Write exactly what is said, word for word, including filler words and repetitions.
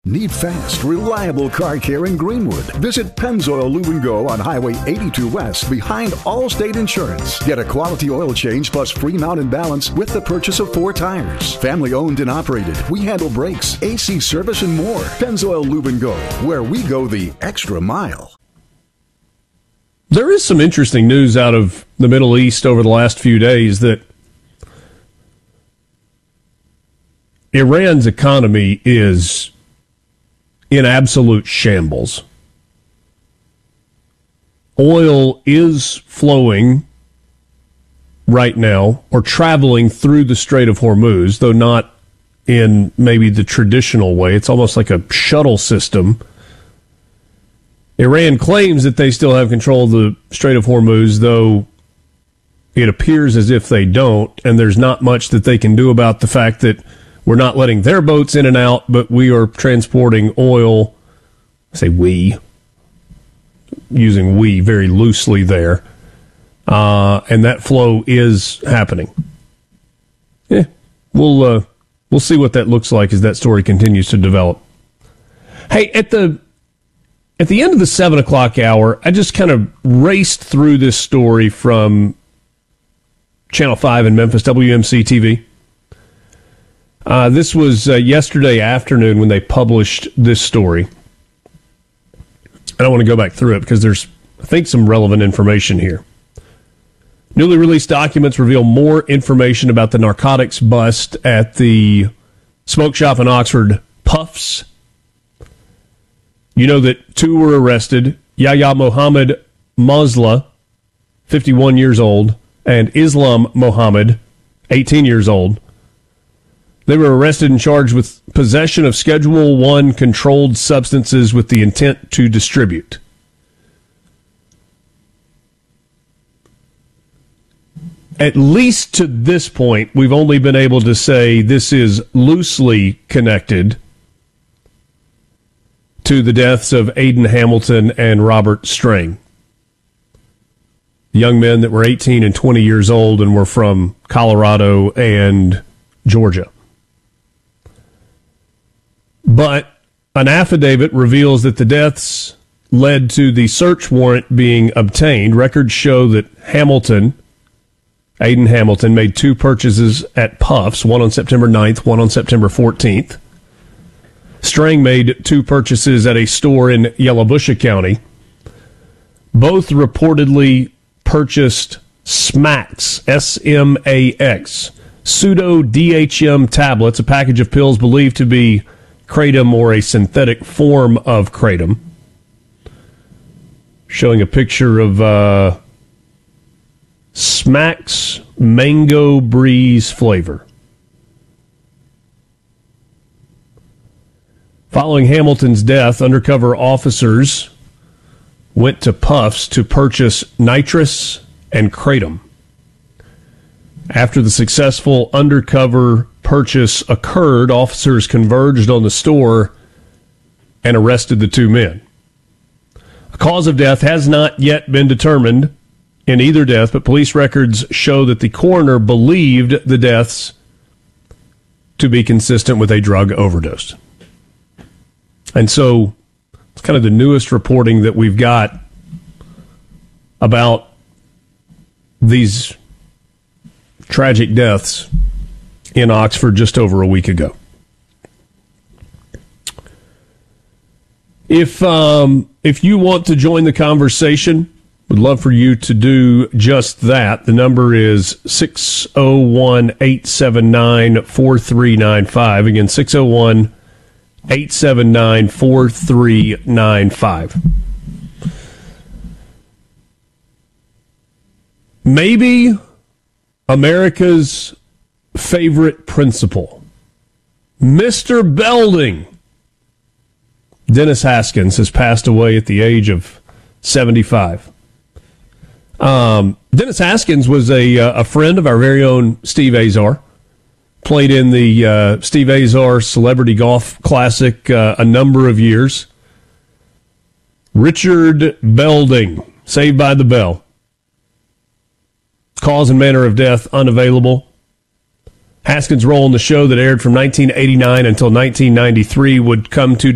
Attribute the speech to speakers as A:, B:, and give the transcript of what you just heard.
A: Need fast, reliable car care in Greenwood? Visit Pennzoil Lube and Go on Highway eighty-two West behind Allstate Insurance. Get a quality oil change plus free mount and balance with the purchase of four tires. Family owned and operated. We handle brakes, A C service, and more. Pennzoil Lube and Go, where we go the extra mile.
B: There is some interesting news out of the Middle East over the last few days that Iran's economy is in absolute shambles. Oil is flowing right now, or traveling through the Strait of Hormuz, though not in maybe the traditional way. It's almost like a shuttle system. Iran claims that they still have control of the Strait of Hormuz, though it appears as if they don't, and there's not much that they can do about the fact that we're not letting their boats in and out, but we are transporting oil. I say we, using we very loosely there. Uh, and that flow is happening. Yeah, we'll uh, we'll see what that looks like as that story continues to develop. Hey, at the at the end of the seven o'clock hour, I just kind of raced through this story from Channel five in Memphis, W M C T V. Uh, this was uh, yesterday afternoon when they published this story. I don't want to go back through it because there's, I think, some relevant information here. Newly released documents reveal more information about the narcotics bust at the smoke shop in Oxford, Puffs. You know that two were arrested, Yahya Mohammed Musla, fifty-one years old, and Islam Mohammed, eighteen years old. They were arrested and charged with possession of Schedule one controlled substances with the intent to distribute. At least to this point, we've only been able to say this is loosely connected to the deaths of Aiden Hamilton and Robert Strang. Young men that were eighteen and twenty years old and were from Colorado and Georgia. But an affidavit reveals that the deaths led to the search warrant being obtained. Records show that Hamilton, Aiden Hamilton, made two purchases at Puffs, one on September ninth, one on September fourteenth. Strang made two purchases at a store in Yalobusha County. Both reportedly purchased SMAX, S M A X, pseudo D H M tablets, a package of pills believed to be kratom or a synthetic form of kratom. Showing a picture of uh, SMAX Mango Breeze flavor. Following Hamilton's death, undercover officers went to Puffs to purchase nitrous and kratom. After the successful undercover purchase occurred, officers converged on the store and arrested the two men. A cause of death has not yet been determined in either death, but police records show that the coroner believed the deaths to be consistent with a drug overdose. And so it's kind of the newest reporting that we've got about these tragic deaths in Oxford just over a week ago. If um, if you want to join the conversation, would love for you to do just that. The number is six oh one, eight seven nine, four three nine five. Again, six oh one, eight seven nine, four three nine five. Maybe America's favorite principal, Mister Belding, Dennis Haskins, has passed away at the age of seventy-five. Um, Dennis Haskins was a uh, a friend of our very own Steve Azar. Played in the uh, Steve Azar Celebrity Golf Classic uh, a number of years. Richard Belding, Saved by the Bell. Cause and manner of death unavailable. Haskins' role in the show that aired from nineteen eighty-nine until nineteen ninety-three would come to